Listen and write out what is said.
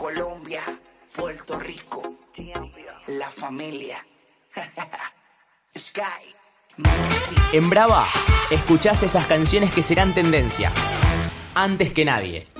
Colombia, Puerto Rico, la familia. Sky. En Brava, escuchás esas canciones que serán tendencia. Antes que nadie.